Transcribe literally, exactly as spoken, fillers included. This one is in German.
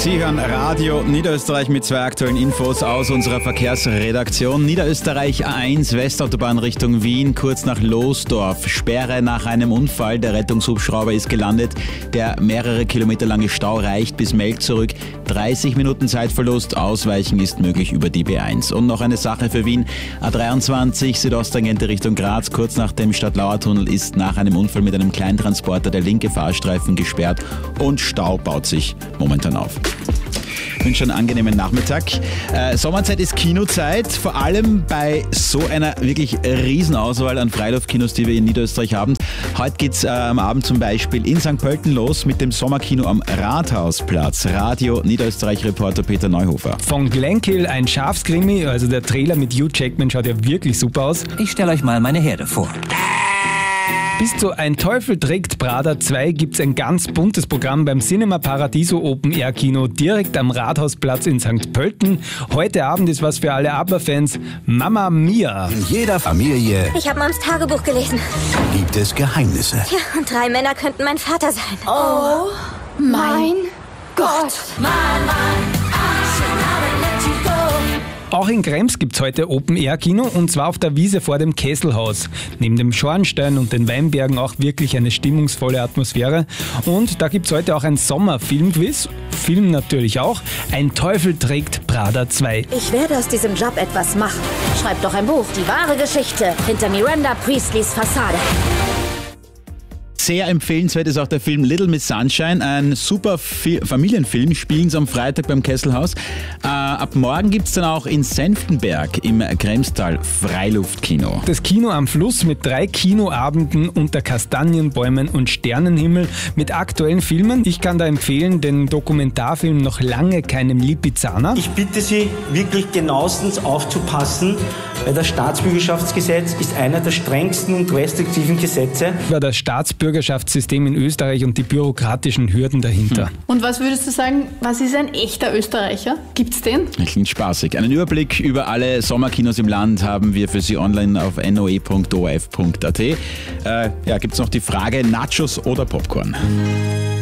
Sie hören Radio Niederösterreich mit zwei aktuellen Infos aus unserer Verkehrsredaktion. Niederösterreich A eins, Westautobahn Richtung Wien, kurz nach Losdorf. Sperre nach einem Unfall. Der Rettungshubschrauber ist gelandet. Der mehrere Kilometer lange Stau reicht bis Melk zurück. dreißig Minuten Zeitverlust. Ausweichen ist möglich über die B eins. Und noch eine Sache für Wien. A dreiundzwanzig, Südosttangente Richtung Graz. Kurz nach dem Stadtlauertunnel ist nach einem Unfall mit einem Kleintransporter der linke Fahrstreifen gesperrt und Stau baut sich momentan auf. Ich wünsche einen angenehmen Nachmittag. Äh, Sommerzeit ist Kinozeit, vor allem bei so einer wirklich Riesenauswahl an Freiluftkinos, die wir in Niederösterreich haben. Heute geht es äh, am Abend zum Beispiel in Sankt Pölten los mit dem Sommerkino am Rathausplatz. Radio Niederösterreich-Reporter Peter Neuhofer. Von Glenkill ein Schafskrimi, also der Trailer mit Hugh Jackman schaut ja wirklich super aus. Ich stelle euch mal meine Herde vor. Bis zu Ein Teufel trägt Prada zwei gibt's ein ganz buntes Programm beim Cinema Paradiso Open Air Kino direkt am Rathausplatz in Sankt Pölten. Heute Abend ist was für alle ABBA-Fans. Mamma Mia! In jeder Familie Ich habe Mams Tagebuch gelesen. gibt es Geheimnisse. Ja, und drei Männer könnten mein Vater sein. Oh mein Gott. Auch in Krems gibt's heute Open-Air-Kino und zwar auf der Wiese vor dem Kesselhaus. Neben dem Schornstein und den Weinbergen auch wirklich eine stimmungsvolle Atmosphäre. Und da gibt's heute auch ein Sommerfilmquiz. Film natürlich auch. Ein Teufel trägt Prada zwei. Ich werde aus diesem Job etwas machen. Schreib doch ein Buch. Die wahre Geschichte hinter Miranda Priestleys Fassade. Sehr empfehlenswert ist auch der Film Little Miss Sunshine, ein super Fi- Familienfilm, spielen sie am Freitag beim Kesselhaus. Äh, ab morgen gibt es dann auch in Senftenberg im Kremstal Freiluftkino. Das Kino am Fluss mit drei Kinoabenden unter Kastanienbäumen und Sternenhimmel mit aktuellen Filmen. Ich kann da empfehlen den Dokumentarfilm Noch lange keinem Lipizzaner. Ich bitte Sie, wirklich genauestens aufzupassen, weil das Staatsbürgerschaftsgesetz ist einer der strengsten und restriktiven Gesetze. Über das Staatsbürgerschaftssystem in Österreich und die bürokratischen Hürden dahinter. Und was würdest du sagen, was ist ein echter Österreicher? Gibt's den? Klingt spaßig. Einen Überblick über alle Sommerkinos im Land haben wir für Sie online auf noe punkt o r f punkt a t. Äh, ja, gibt es noch die Frage, Nachos oder Popcorn?